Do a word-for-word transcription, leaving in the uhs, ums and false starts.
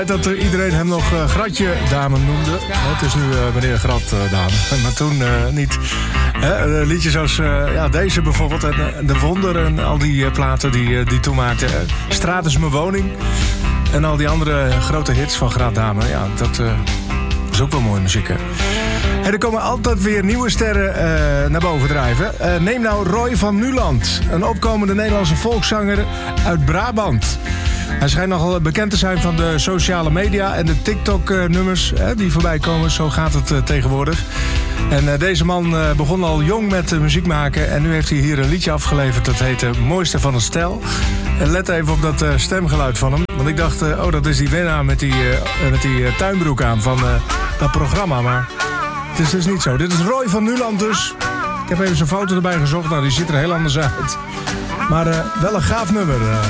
Dat uh, iedereen hem nog uh, Gratje Dame noemde. Het is nu uh, meneer Grat uh, Dame, maar toen uh, niet. Uh, liedjes als uh, ja, deze bijvoorbeeld, en uh, De Wonder en al die uh, platen die, uh, die toen maakten. Uh, Straat is mijn woning en al die andere grote hits van Grat Dame. Ja, dat uh, is ook wel mooie muziek, hè. En er komen altijd weer nieuwe sterren uh, naar boven drijven. Uh, neem nou Roy van Nuland, een opkomende Nederlandse volkszanger uit Brabant. Hij schijnt nogal bekend te zijn van de sociale media en de TikTok-nummers uh, die voorbij komen. Zo gaat het uh, tegenwoordig. En uh, deze man uh, begon al jong met uh, muziek maken. En nu heeft hij hier een liedje afgeleverd. Dat heet uh, Mooiste van het Stel. En let even op dat uh, stemgeluid van hem. Want ik dacht, uh, oh, dat is die winnaar met die, uh, met die uh, tuinbroek aan van uh, dat programma. Maar het is dus niet zo. Dit is Roy van Nuland dus. Ik heb even zijn foto erbij gezocht. Nou, die ziet er heel anders uit. Maar uh, wel een gaaf nummer. Uh.